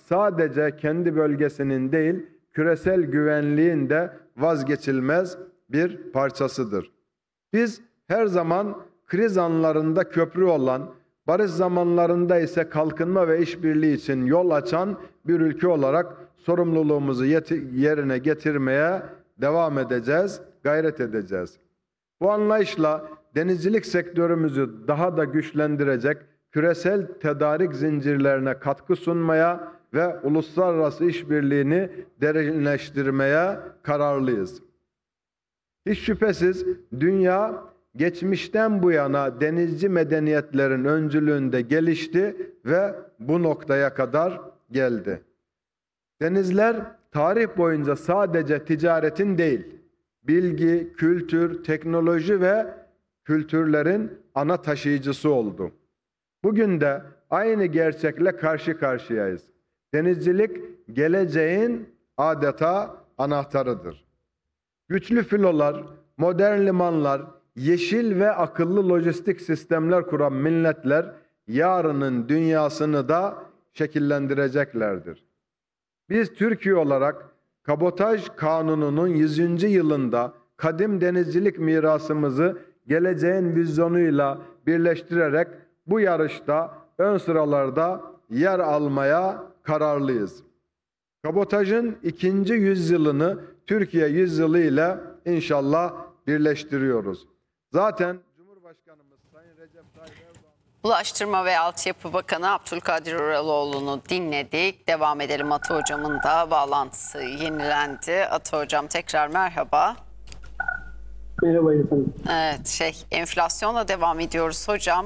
sadece kendi bölgesinin değil, küresel güvenliğin de vazgeçilmez bir parçasıdır. Biz her zaman kriz anlarında köprü olan, barış zamanlarında ise kalkınma ve işbirliği için yol açan bir ülke olarak sorumluluğumuzu yerine getirmeye devam edeceğiz, gayret edeceğiz. Bu anlayışla denizcilik sektörümüzü daha da güçlendirecek, küresel tedarik zincirlerine katkı sunmaya ve uluslararası işbirliğini derinleştirmeye kararlıyız. Hiç şüphesiz dünya geçmişten bu yana denizci medeniyetlerin öncülüğünde gelişti ve bu noktaya kadar geldi. Denizler tarih boyunca sadece ticaretin değil, bilgi, kültür, teknoloji ve kültürlerin ana taşıyıcısı oldu. Bugün de aynı gerçekle karşı karşıyayız. Denizcilik geleceğin adeta anahtarıdır. Güçlü filolar, modern limanlar, yeşil ve akıllı lojistik sistemler kuran milletler yarının dünyasını da şekillendireceklerdir. Biz Türkiye olarak Kabotaj Kanunu'nun 100. yılında kadim denizcilik mirasımızı geleceğin vizyonuyla birleştirerek bu yarışta ön sıralarda yer almaya kararlıyız. Kabotajın 2. yüzyılını Türkiye yüzyılı ile inşallah birleştiriyoruz. Zaten Cumhurbaşkanımız Sayın Recep Tayyip Erdoğan... Ulaştırma ve Altyapı Bakanı Abdülkadir Uraloğlu'nu dinledik. Devam edelim. Ata Hocam'ın da bağlantısı yenilendi. Ata Hocam tekrar merhaba. Merhaba efendim. Evet, enflasyonla devam ediyoruz hocam.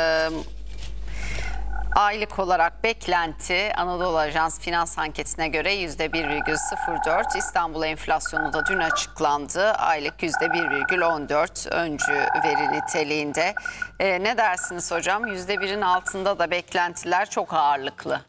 Aylık olarak beklenti Anadolu Ajans Finans Anketi'ne göre %1,04. İstanbul enflasyonu da dün açıklandı. Aylık %1,14 öncü veri niteliğinde. Ne dersiniz hocam? %1'in altında da beklentiler çok ağırlıklı.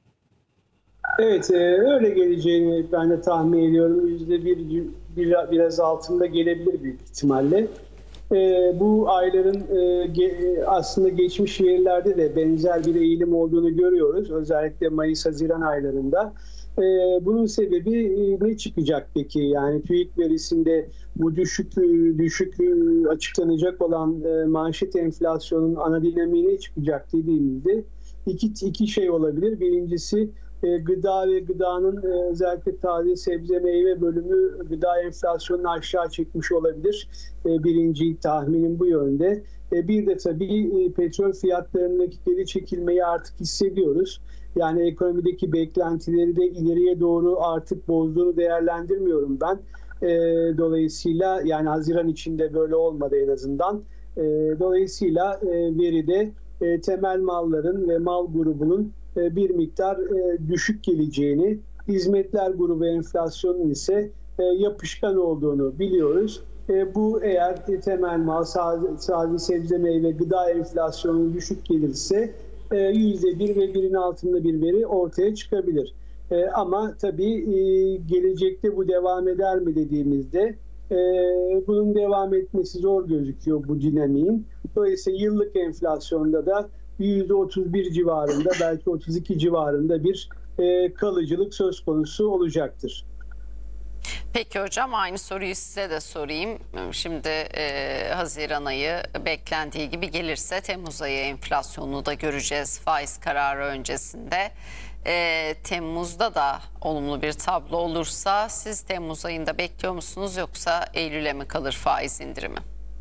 Evet, öyle geleceğini ben de tahmin ediyorum. %1 biraz altında gelebilir büyük ihtimalle. Bu ayların aslında geçmiş verilerde de benzer bir eğilim olduğunu görüyoruz. Özellikle Mayıs-Haziran aylarında. Bunun sebebi ne çıkacak peki? Yani TÜİK verisinde bu düşük açıklanacak olan manşet enflasyonun ana dinamiği ne çıkacak dediğimizde iki şey olabilir. Birincisi gıda ve gıdanın özellikle taze sebze meyve bölümü gıda enflasyonunu aşağı çekmiş olabilir. Birinci tahminim bu yönde. Bir de tabii petrol fiyatlarındaki geri çekilmeyi artık hissediyoruz. Yani ekonomideki beklentileri de ileriye doğru artık bozduğunu değerlendirmiyorum ben. Dolayısıyla yani Haziran içinde böyle olmadı en azından. Dolayısıyla veride temel malların ve mal grubunun bir miktar düşük geleceğini, hizmetler grubu enflasyonun ise yapışkan olduğunu biliyoruz. Bu eğer temel mal, sadece sebze meyve, gıda enflasyonu düşük gelirse %1 ve 1'in altında bir veri ortaya çıkabilir. Ama tabii gelecekte bu devam eder mi dediğimizde bunun devam etmesi zor gözüküyor bu dinamiğin. Dolayısıyla yıllık enflasyonda da %31 civarında belki 32 civarında bir kalıcılık söz konusu olacaktır. Peki hocam aynı soruyu size de sorayım. Şimdi Haziran ayı beklendiği gibi gelirse Temmuz ayı enflasyonunu da göreceğiz faiz kararı öncesinde. Temmuz'da da olumlu bir tablo olursa siz Temmuz ayında bekliyor musunuz yoksa Eylül'e mi kalır faiz indirimi?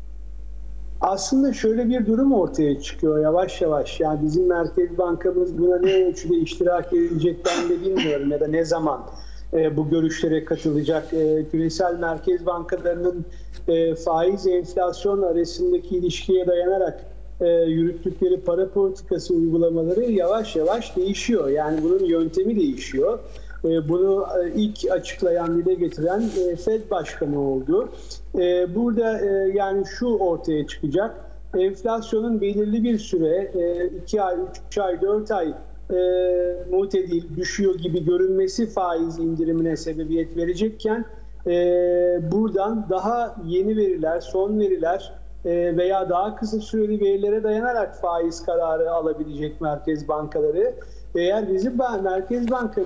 Aslında şöyle bir durum ortaya çıkıyor yavaş yavaş. Yani bizim Merkez Bankamız buna ne ölçüde iştirak edecek ben de bilmiyorum ya da ne zaman bu görüşlere katılacak. Küresel merkez bankalarının faiz enflasyon arasındaki ilişkiye dayanarak yürüttükleri para politikası uygulamaları yavaş yavaş değişiyor. Yani bunun yöntemi değişiyor. Bunu ilk açıklayan, dile getiren Fed Başkanı oldu. Burada yani şu ortaya çıkacak. Enflasyonun belirli bir süre 2 ay, 3 ay, 4 ay mutedil düşüyor gibi görünmesi faiz indirimine sebebiyet verecekken buradan daha yeni veriler, son veriler veya daha kısa süreli verilere dayanarak faiz kararı alabilecek merkez bankaları. Eğer bizim Merkez Bankamız